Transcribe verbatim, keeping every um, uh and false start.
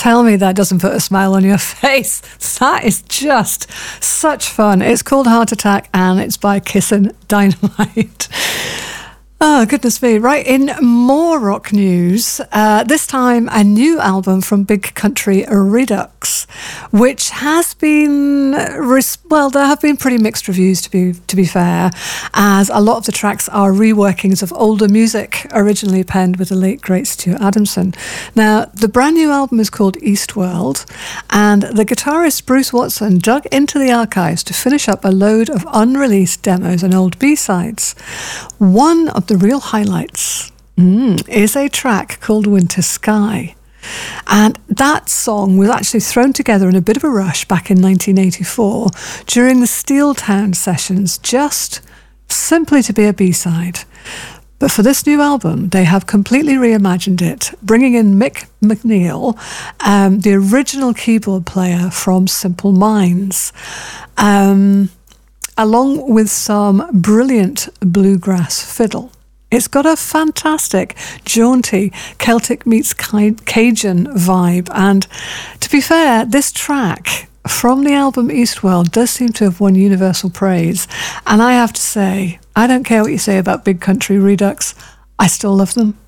Tell me that doesn't put a smile on your face. That is just such fun. It's called Heart Attack and it's by Kissin' Dynamite. Oh, goodness me. Right, in more rock news, uh, this time a new album from Big Country Redux, which has been, res- well, there have been pretty mixed reviews, to be to be fair, as a lot of the tracks are reworkings of older music originally penned with the late, great Stuart Adamson. Now, the brand new album is called Eastworld, and the guitarist Bruce Watson dug into the archives to finish up a load of unreleased demos and old B-sides. One of the The real highlights mm, is a track called Winter Sky. And that song was actually thrown together in a bit of a rush back in nineteen eighty-four during the Steeltown sessions, just simply to be a B-side. But for this new album, they have completely reimagined it, bringing in Mick McNeil, um, the original keyboard player from Simple Minds, um, along with some brilliant bluegrass fiddle. It's got a fantastic, jaunty, Celtic meets Cajun vibe. And to be fair, this track from the album Eastworld does seem to have won universal praise. And I have to say, I don't care what you say about Big Country Redux, I still love them.